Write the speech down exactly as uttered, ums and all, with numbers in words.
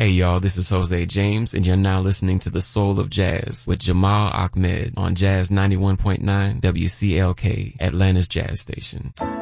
Hey y'all, this is Jose James, and you're now listening to The Soul of Jazz with Jamal Ahmed on Jazz ninety-one point nine W C L K, Atlanta's Jazz Station.